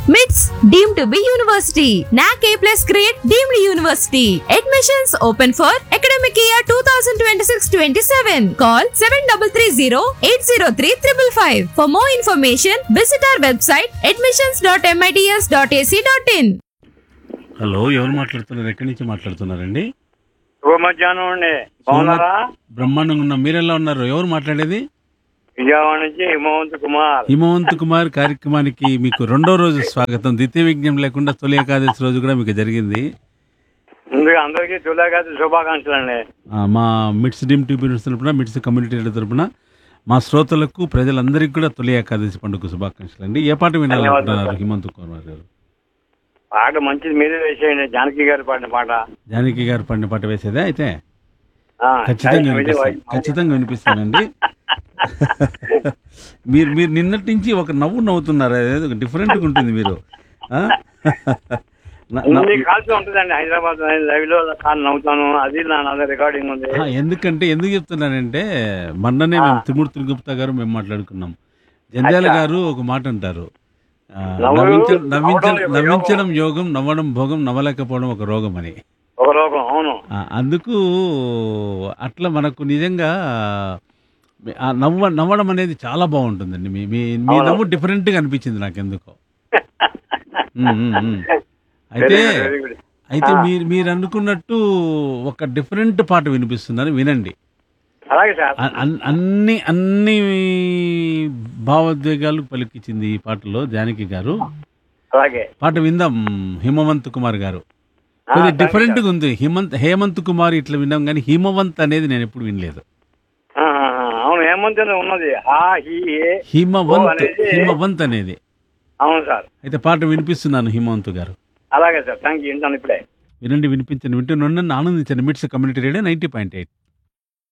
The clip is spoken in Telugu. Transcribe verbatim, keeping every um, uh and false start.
MITS deemed to be university. N A C A plus grade deemed university. Admissions open for academic year twenty twenty-six twenty-seven. Call seven three three zero eight zero three five five five. For more information, visit our website admissions dot mits dot a c dot in. Hello, ఎవరు మాట్లాడుతున్నారు? ఎక్కడి నుంచి మాట్లాడుతున్నారండి? శుభ మధ్యాహ్నం అండి. బాగున్నారా? బ్రహ్మాండంగా ఉన్నా. మీరు ఎలా ఉన్నారు? ఎవరు మాట్లాడేది? విజయవాడ నుంచి హిమవంత్ కుమార్. హిమవంత్ కుమార్ కార్యక్రమానికి మీకు రెండో రోజు స్వాగతం. ద్వితీయ విజ్ఞం లేకుండా తొలి ఏకాదశి రోజు కూడా మీకు జరిగింది. ముందుగా అందరికీ తొలిగాది శుభాకాంక్షలు అండి. ఆ, మా మిట్స్ డీమ్ టీవీ తరపున, మిట్స్ కమ్యూనిటీ తరపున మా శ్రోతలకు, ప్రజలందరికీ కూడా తొలి ఏకాదశి పండుగ శుభాకాంక్షలు అండి. ఏ పాట వినాలనుకుంటున్నారు హిమంత్ కుమార్ గారు? పాట మంచిది, మీరే వేసేయండి. జానకి గారు పాడిన పాట. జానకి గారు పాడిన పాట వేసేదే అయితే ఆ, ఖచ్చితంగా విజయవాడ. వినిపిస్తాను, ఖచ్చితంగా వినిపిస్తానండి. మీరు మీరు నిన్నటి నుంచి ఒక నవ్వు నవ్వుతున్నారు, అదేదో డిఫరెంట్గా ఉంటుంది మీరు. ఆ? న- న- మీకు కాల్సి ఉంటుందండి హైదరాబాద్ లైవ్ లో కాల్ నవ్వుతాను. అది నా నా రికార్డింగ్ ఉంది. ఆ, ఎందుకంటే ఎందుకు చెప్తున్నానంటే మొన్ననే మేము తిరుమూర్తి గుప్తా గారు మేము మాట్లాడుకున్నాం. జంధ్యాల అచ్చా. గారు ఒక మాట అంటారు, ఆ, నవ్వు- నవ్వించ- నవ్వించ- నవ్వడం నవ్వించడం యోగం, నవ్వడం భోగం, నవ్వలేకపోవడం ఒక రోగం అని. ఒక లోకం. అవును. ఆ, అందుకు అట్లా మనకు నిజంగా ఆ నవ్వ నవ్వడం అనేది చాలా బాగుంటుందండి. మీ మీ మీ అవును. నవ్వు డిఫరెంట్గా అనిపించింది నాకు ఎందుకో. ఉమ్, ఉమ్, ఉమ్. అయితే Very good, very good. అయితే ఆ. మీరు మీరు అనుకున్నట్టు ఒక డిఫరెంట్ పాట వినిపిస్తున్నారు, వినండి. అలాగే సార్. అ- అన్- అన్ని అన్ని భావోద్వేగాలు పలికించింది ఈ పాటలో జానకి గారు. అలాగే. పాట విందాం. హిమవంత్ కుమార్ గారు ఆ, కొద్దిగా thank you, డిఫరెంట్గా ఉంది. హిమంత్ హేమంత్ కుమార్ ఇట్లా విన్నాం, కానీ హిమవంత్ అనేది నేను ఎప్పుడు వినలేదు. ఆ, ఆ, ఆ, అవును. హేమంత్ అని ఉన్నది. హా హీ ఏ. హిమవంత్ ఓ అనేది- హిమవంత్ అనేది. అవును సార్. అయితే పాట వినిపిస్తున్నాను హిమవంత్ గారు. అలాగే సార్. Thank you. వింటాను ఇప్పుడే. వినండి, వినిపించండి, వింటూ నన్ను ఆనందించండి. మిట్స్ community radio ninety point eight.